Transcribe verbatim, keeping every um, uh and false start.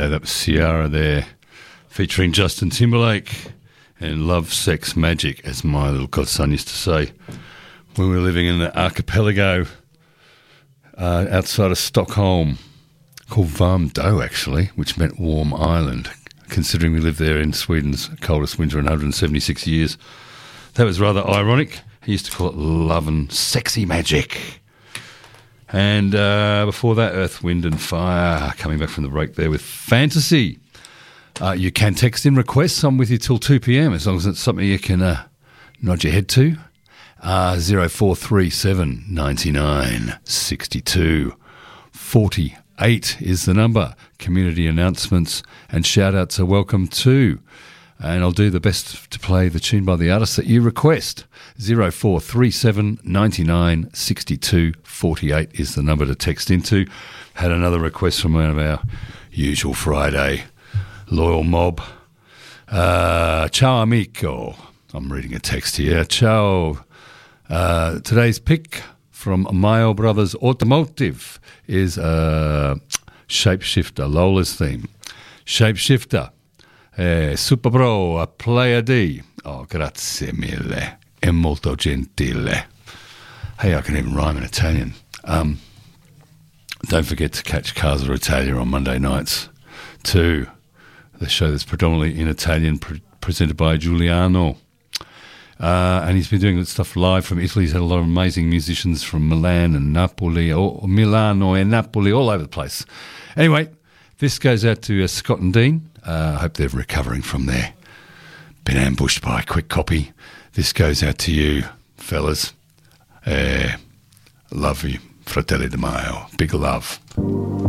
Uh, that was Ciara there, featuring Justin Timberlake and Love, Sex, Magic, as my little godson used to say when we were living in the archipelago uh, outside of Stockholm, called Värmdö, actually, which meant warm island, considering we lived there in Sweden's coldest winter in one hundred seventy-six years. That was rather ironic. He used to call it Love and Sexy Magic. And uh, before that, Earth, Wind and Fire, coming back from the break there with Fantasy. Uh, you can text in requests. I'm with you till two p.m, as long as it's something you can uh, nod your head to. Uh, zero four three seven ninety-nine sixty-two forty-eight is the number. Community announcements and shout-outs are welcome too. And I'll do the best to play the tune by the artist that you request. zero four three seven ninety-nine sixty-two forty-eight is the number to text into. Had another request from one of our usual Friday loyal mob. Uh, ciao amico. I'm reading a text here. Ciao. Uh, today's pick from Mayo Brothers Automotive is uh, Shapeshifter, Lola's theme. Shapeshifter. Eh, Super Bro, a Playa D. Oh, grazie mille. È molto gentile. Hey, I can even rhyme in Italian. Um, don't forget to catch Casa Italia on Monday nights too. The show that's predominantly in Italian, pre- presented by Giuliano. Uh, and he's been doing stuff live from Italy. He's had a lot of amazing musicians from Milan and Napoli, or, or Milano and Napoli, all over the place. Anyway, this goes out to uh, Scott and Dean. Uh, I hope they're recovering from there. Been ambushed by a quick copy. This goes out to you, fellas. Uh, love you, Fratelli Di Maio. Big love.